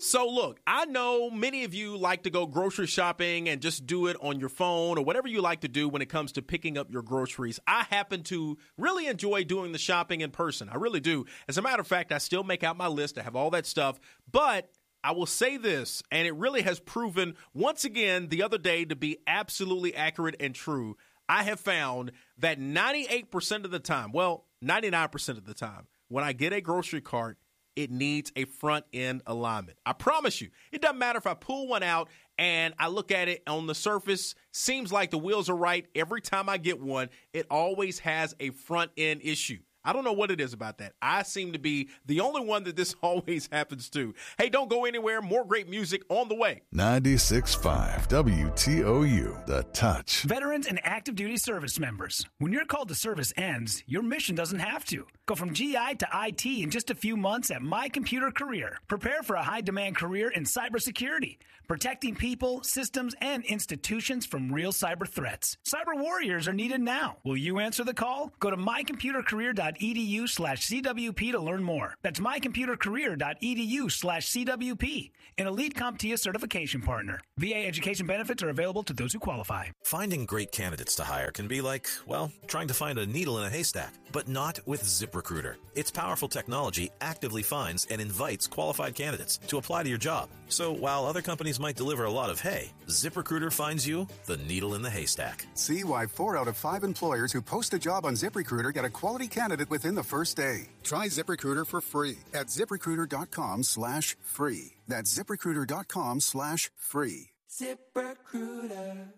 So look, I know many of you like to go grocery shopping and just do it on your phone or whatever you like to do when it comes to picking up your groceries. I happen to really enjoy doing the shopping in person. I really do. As a matter of fact, I still make out my list. I have all that stuff. But I will say this, and it really has proven once again the other day to be absolutely accurate and true. I have found that 98% of the time, well, 99% of the time, when I get a grocery cart, it needs a front-end alignment. I promise you. It doesn't matter if I pull one out and I look at it on the surface, seems like the wheels are right. Every time I get one, it always has a front-end issue. I don't know what it is about that. I seem to be the only one that this always happens to. Hey, don't go anywhere. More great music on the way. 96.5 WTOU, The Touch. Veterans and active duty service members. When your call to service ends, your mission doesn't have to. Go from GI to IT in just a few months at My Computer Career. Prepare for a high-demand career in cybersecurity, protecting people, systems, and institutions from real cyber threats. Cyber warriors are needed now. Will you answer the call? Go to mycomputercareer.edu/CWP to learn more. That's mycomputercareer.edu/CWP, an elite CompTIA certification partner. VA education benefits are available to those who qualify. Finding great candidates to hire can be like, well, trying to find a needle in a haystack, but not with ZipRecruiter. Its powerful technology actively finds and invites qualified candidates to apply to your job. So while other companies might deliver a lot of hay, ZipRecruiter finds you the needle in the haystack. See why 4 out of 5 employers who post a job on ZipRecruiter get a quality candidate within the first day. Try ZipRecruiter for free at ZipRecruiter.com/free. That's ZipRecruiter.com/free. ZipRecruiter.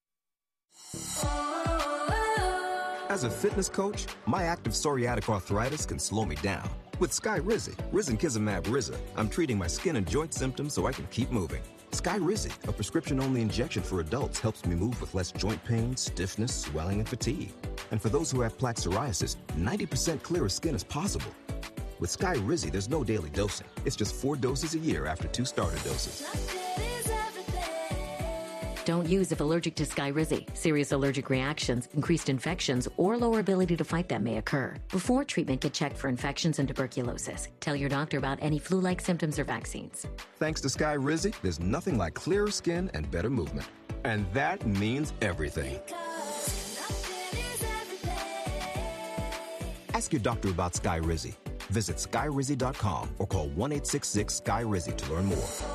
As a fitness coach, my active psoriatic arthritis can slow me down. With Skyrizi, Risankizumab Riza, I'm treating my skin and joint symptoms so I can keep moving. Skyrizi, a prescription-only injection for adults, helps me move with less joint pain, stiffness, swelling, and fatigue. And for those who have plaque psoriasis, 90% clearer skin is possible. With Skyrizi, there's no daily dosing. It's just 4 doses a year after 2 starter doses. Don't use if allergic to Skyrizi. Serious allergic reactions, increased infections, or lower ability to fight them may occur. Before treatment, get checked for infections and tuberculosis. Tell your doctor about any flu-like symptoms or vaccines. Thanks to Skyrizi, there's nothing like clearer skin and better movement. And that means everything. Ask your doctor about Skyrizi. Visit Skyrizi.com or call 1-866-SKY-RIZI to learn more.